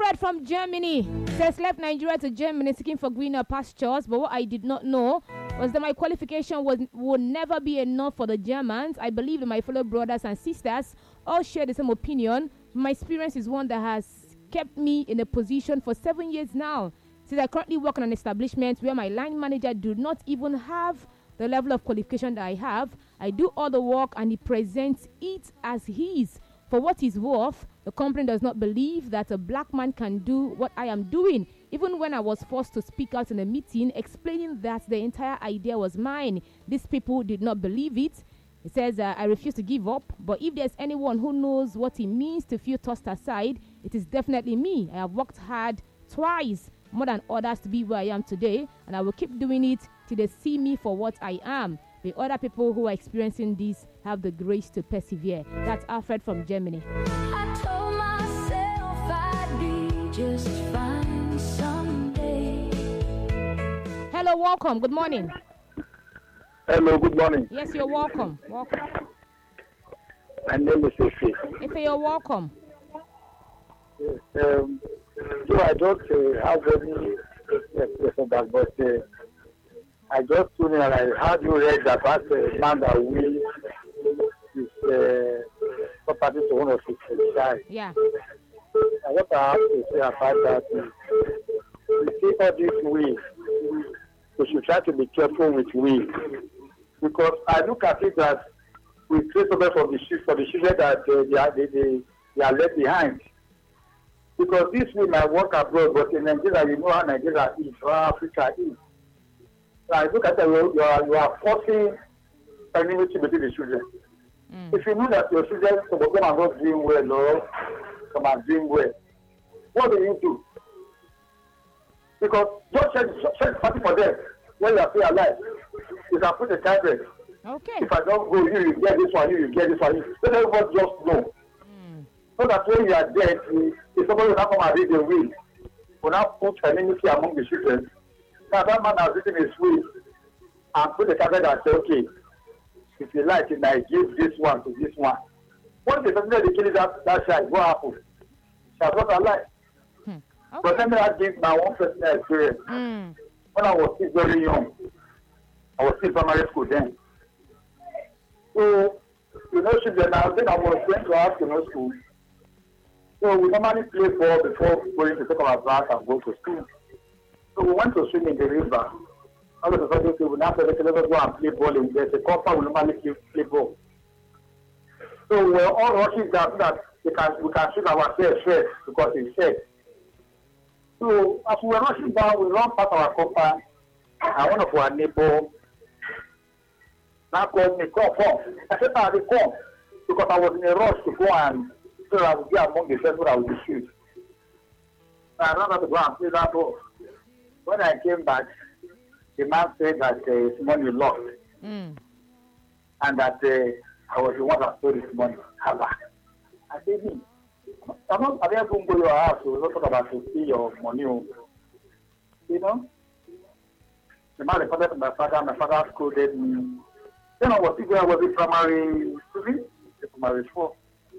Alfred from Germany says left Nigeria to Germany seeking for greener pastures, but what I did not know was that my qualification would never be enough for the Germans. I believe that my fellow brothers and sisters all share the same opinion. My experience is one that has kept me in a position for 7 years now. Since I currently work in an establishment where my line manager do not even have the level of qualification that I have. I do all the work and he presents it as his. For what it's worth, the company does not believe that a black man can do what I am doing. Even when I was forced to speak out in a meeting explaining that the entire idea was mine, these people did not believe it. He says, I refuse to give up, but if there's anyone who knows what it means to feel tossed aside, it is definitely me. I have worked hard twice more than others to be where I am today, and I will keep doing it till they see me for what I am. The other people who are experiencing this have the grace to persevere. That's Alfred from Germany. I told myself I'd be just fine someday. Hello, welcome. Good morning. Hello, good morning. Yes, you're welcome. Welcome. My name is Ife. Ife, you're welcome. Yes, so I don't have any question back, but I just tuned in and I heard you read that as a man that will his property to one of his child. Yeah. And what I have to say about that is, we see all this will, we should try to be careful with will. Because I look at it that we create problem for the children that they are left behind. Because this will might work abroad, but in Nigeria, you know how Nigeria is, how Africa is. So I look at it, you are forcing enmity between the children. If you know that your children, some of them are not doing well, or some are doing well, what do you do? Because don't check party for them when you are still alive. You can put the target. Okay. If I don't go, you get this one, you get this one. Let everybody just know. So that when you are dead, if somebody will not come and read the will, will not put enmity among the children. Now that man has written his will and put the target and say, okay, if you like it, I give this one to this one. What if the person that they kill that child, what happened? She has not alive. Okay. But let me give my own personal experience. When I was still very young, I was still in primary school then. So, children, I think I was going to afternoon school. So we normally play ball before going to take our bath and go to school. So we went to swim in the river. All of a sudden, we now said, let's go and play ball in there. The copper will normally play ball. So we're all rushing down so that we can shoot ourselves first because it's safe. So as we were rushing down, we run past our copper, and one of our neighbors now called me, come. I said, they come. Because I was in a rush to go and so I would be among the first one I would shoot. So I ran out to go and play that ball. When I came back, the man said that his money lost. And that I was the one that stole his money. I said, I'm not going to go to your house. We're not talking about to steal your money. You know? The man reported to my father scolded me. Then I was in primary 3, primary 4.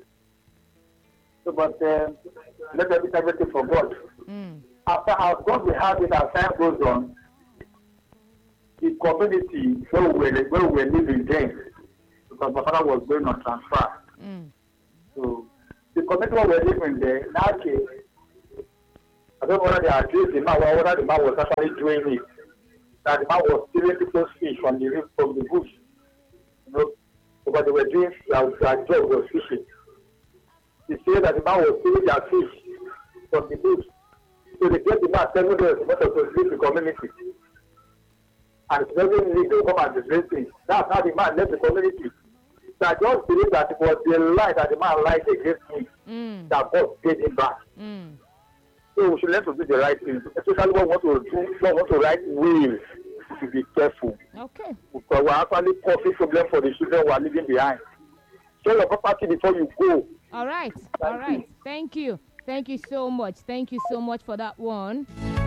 So, but let everything for God. After our God will have it as time goes on, the community where we were living then, because my father was going on transfer. So the community where we were living there, in that case, I don't know whether they agreed the man, or whether the man was actually doing it. That the man was stealing people's fish from the bush. Because they were doing their job was fishing. They say that the man was stealing their fish from the bush. So they get the man telling them not to leave the community. And it's very easy to come and disgrace things. That's how the man left the community. So I just believe that it was the lie that the man lied against me that God paid him back. So we should learn to do the right thing. Especially when we want to write wills. To be careful. Okay. Because we're actually causing problem for the children who are leaving behind. Show your property before you go. All right. Thank you. Thank you so much. Thank you so much for that one.